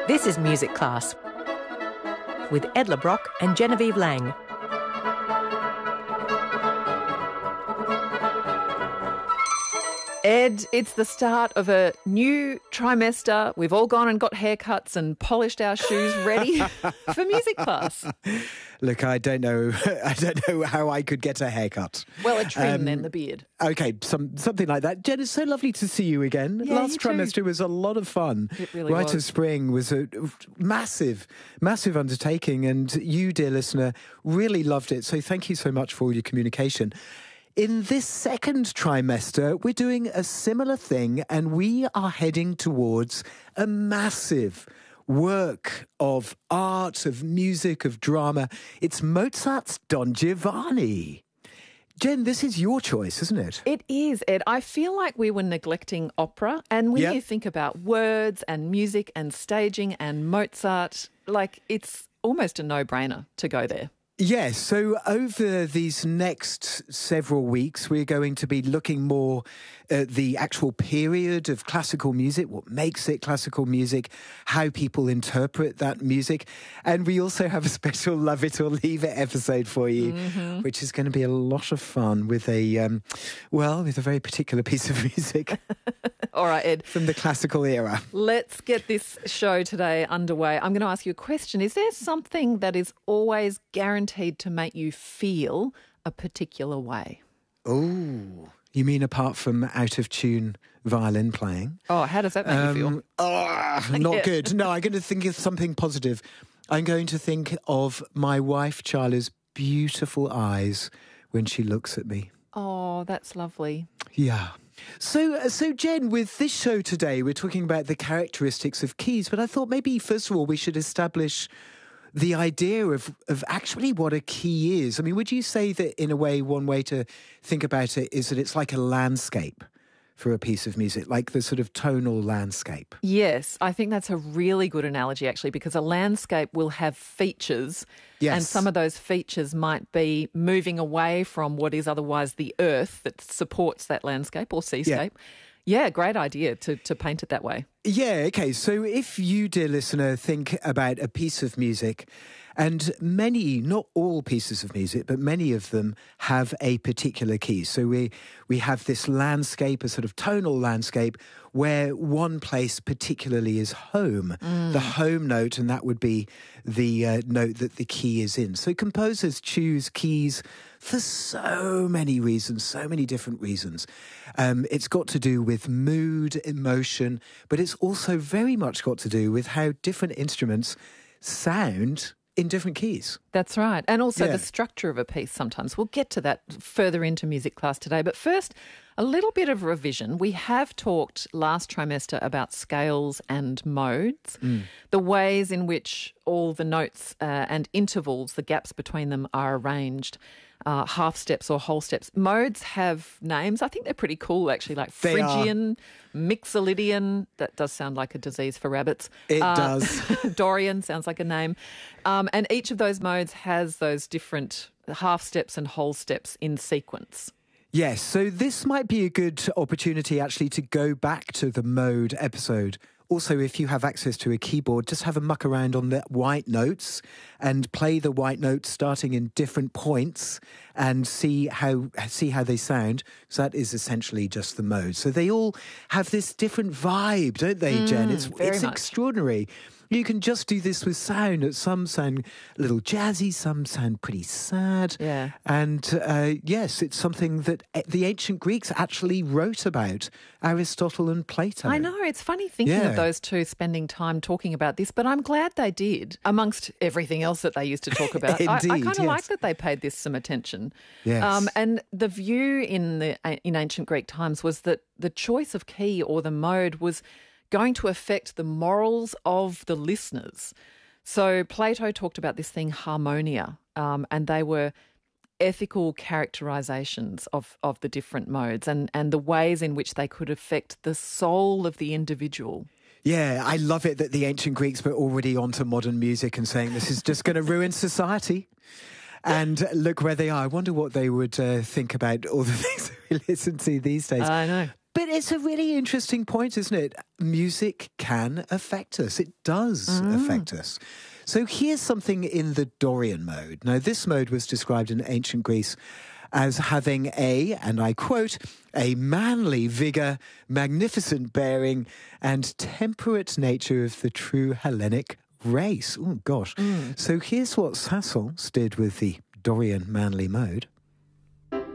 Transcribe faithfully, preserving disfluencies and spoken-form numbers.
This is Music Class with Ed LeBrock and Genevieve Lang. Ed, it's the start of a new trimester. We've all gone and got haircuts and polished our shoes ready for music class. Look, I don't know. I don't know how I could get a haircut. Well, a trim Um, then, the beard. Okay, some something like that. Jen, it's so lovely to see you again. Yeah, Last you too. trimester was a lot of fun. It really Rite was. of Spring was a massive, massive undertaking, and you, dear listener, really loved it. So thank you so much for all your communication. In this second trimester, we're doing a similar thing, and we are heading towards a massive work of art, of music, of drama. It's Mozart's Don Giovanni. Jen, this is your choice, isn't it? It is, Ed. I feel like we were neglecting opera. And when Yep. you think about words and music and staging and Mozart, like it's almost a no-brainer to go there. Yes, so over these next several weeks, we're going to be looking more at the actual period of classical music, what makes it classical music, how people interpret that music. And we also have a special Love It or Leave It episode for you, mm-hmm. which is going to be a lot of fun with a, um, well, with a very particular piece of music All right, Ed. from the classical era. Let's get this show today underway. I'm going to ask you a question. Is there something that is always guaranteed to make you feel a particular way? Oh, you mean apart from out-of-tune violin playing? Oh, how does that make you feel? Um, oh, not Yeah. good. No, I'm going to think of something positive. I'm going to think of my wife, Charlie's beautiful eyes when she looks at me. Oh, that's lovely. Yeah. So, uh, so Jen, with this show today, we're talking about the characteristics of keys, but I thought maybe, first of all, we should establish the idea of, of actually what a key is. I mean, would you say that in a way, one way to think about it is that it's like a landscape for a piece of music, like the sort of tonal landscape? Yes, I think that's a really good analogy, actually, because a landscape will have features. Yes. And some of those features might be moving away from what is otherwise the earth that supports that landscape or seascape. Yeah, great idea to, to paint it that way. Yeah, okay. So if you, dear listener, think about a piece of music, and many, not all pieces of music, but many of them have a particular key. So we we have this landscape, a sort of tonal landscape, where one place particularly is home, Mm. the home note, and that would be the uh, note that the key is in. So composers choose keys for so many reasons, so many different reasons. Um, it's got to do with mood, emotion, but it's also very much got to do with how different instruments sound in different keys. That's right. And also Yeah. the structure of a piece sometimes. We'll get to that further into music class today. But first, a little bit of revision. We have talked last trimester about scales and modes, the ways in which all the notes uh, and intervals, the gaps between them are arranged. Uh, half steps or whole steps. Modes have names. I think they're pretty cool, actually, like They are. Phrygian, Mixolydian. That does sound like a disease for rabbits. It Uh, does. Dorian sounds like a name. Um, and each of those modes has those different half steps and whole steps in sequence. Yes, so this might be a good opportunity actually to go back to the mode episode. Also, if you have access to a keyboard, just have a muck around on the white notes and play the white notes starting in different points and see how see how they sound. So that is essentially just the mode. So they all have this different vibe, don't they, Jen? It's very it's much. extraordinary. You can just do this with sound. Some sound a little jazzy, some sound pretty sad. Yeah. And uh, yes, it's something that the ancient Greeks actually wrote about, Aristotle and Plato. I know, it's funny thinking Yeah. of those two spending time talking about this, but I'm glad they did, amongst everything else that they used to talk about. I, I Indeed, kind of yes. like that they paid this some attention. Yes. Um, and the view in the in ancient Greek times was that the choice of key or the mode was going to affect the morals of the listeners. So Plato talked about this thing harmonia, um, and they were ethical characterizations of, of the different modes and, and the ways in which they could affect the soul of the individual. Yeah, I love it that the ancient Greeks were already onto modern music and saying this is just going to ruin society. And look where they are. I wonder what they would uh, think about all the things that we listen to these days. I know. But it's a really interesting point, isn't it? Music can affect us. It does mm. affect us. So here's something in the Dorian mode. Now, this mode was described in ancient Greece as having a, and I quote, a manly vigour, magnificent bearing, and temperate nature of the true Hellenic race. Oh, gosh. Mm. So here's what Sassels did with the Dorian manly mode.